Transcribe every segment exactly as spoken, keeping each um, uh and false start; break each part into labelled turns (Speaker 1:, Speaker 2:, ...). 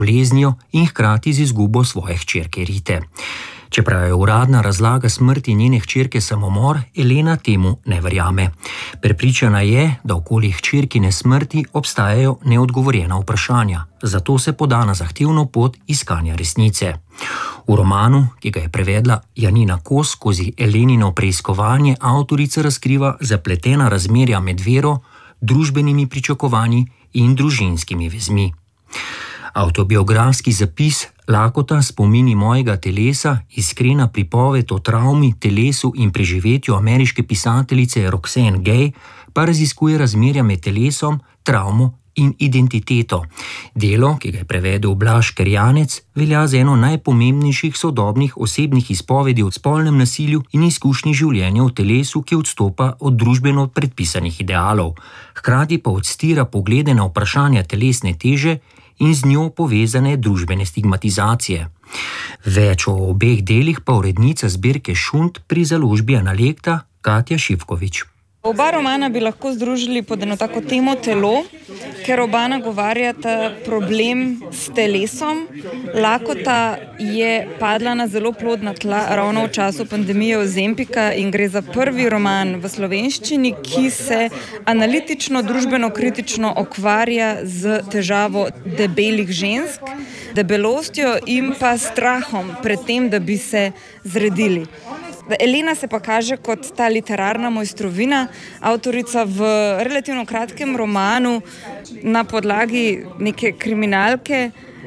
Speaker 1: boleznijo in hkrati z izgubo svoje hčerke Rite. Čeprav je uradna razlaga smrti njene hčerke samomor, Elena temu ne verjame. Prepričana je, da okoli hčerkine smrti obstajajo neodgovorjena vprašanja, zato se poda na zahtevno pot iskanja resnice. V romanu, ki ga je prevedla Janina Kos skozi Elenino preiskovanje, avtorica razkriva zapletena razmerja med vero, družbenimi pričakovanji in družinskimi vezmi. Avtobiografski zapis Lakota, spomini mojega telesa, iskrena pripoved o travmi, telesu in preživetju ameriške pisateljice Roxane Gay, pa raziskuje razmerja med telesom, travmo in identiteto. Delo, ki ga je prevedel Blaž Kerjanec, velja za eno najpomembnejših sodobnih osebnih izpovedi o spolnem nasilju in izkušnji življenja v telesu, ki odstopa od družbeno predpisanih idealov. Hkrati pa odstira poglede na vprašanja telesne teže in z njo povezane družbene stigmatizacije. Več o obeh delih pa urednica zbirke Šund pri založbi Analekta Katja Šivković.
Speaker 2: Oba romana bi lahko združili pod eno tako temo telo, ker oba nagovarjata problem s telesom. Lakota je padla na zelo plodna tla ravno v času pandemije Ozempika in gre za prvi roman v slovenščini, ki se analitično, družbeno kritično ukvarja z težavo debelih žensk, debelostjo in pa strahom pred tem, da bi se zredili. Elena se pa kaže kot ta literarna mojstrovina, avtorica v relativno kratkem romanu na podlagi neke kriminalke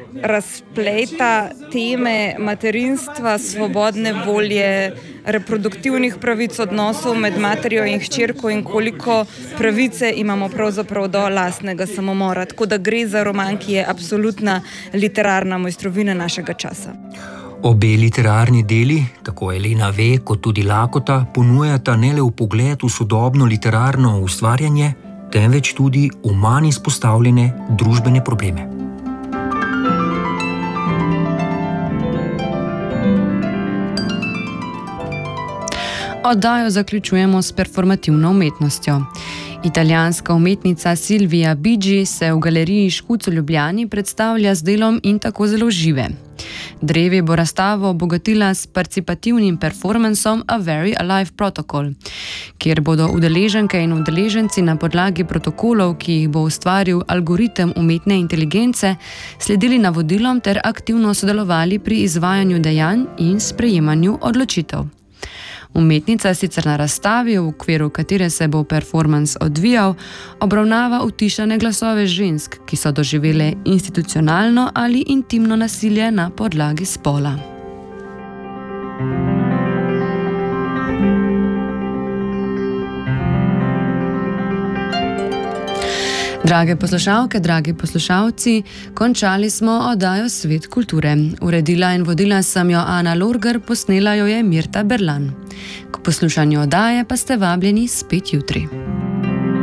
Speaker 2: razpleta teme materinstva, svobodne volje, reproduktivnih pravic, odnosov med materjo in hčerko in koliko pravice imamo pravzaprav do lastnega samomora. Tako da gre za roman, ki je absolutna literarna mojstrovina našega časa.
Speaker 1: Obe literarni deli, tako Elena ve kot tudi Lakota, ponujata ne le vpogled v sodobno literarno ustvarjanje, temveč tudi v manj izpostavljene družbene probleme.
Speaker 3: Oddajo zaključujemo s performativno umetnostjo. Italijanska umetnica Silvia Bigi se v galeriji Škuc v Ljubljani predstavlja z delom In tako zelo žive. Drevi bo razstavo obogatila s participativnim performansom A Very Alive Protocol, kjer bodo udeleženke in udeleženci na podlagi protokolov, ki jih bo ustvaril algoritem umetne inteligence, sledili navodilom ter aktivno sodelovali pri izvajanju dejanj in sprejemanju odločitev. Umetnica sicer na razstavi, v okviru katere se bo performans odvijal, obravnava utišane glasove žensk, ki so doživele institucionalno ali intimno nasilje na podlagi spola. Drage poslušalke, dragi poslušalci, končali smo oddajo Svet kulture. Uredila in vodila sem jo Ana Lorger, posnela jo je Mirta Berlan. K poslušanju oddaje pa ste vabljeni spet jutri.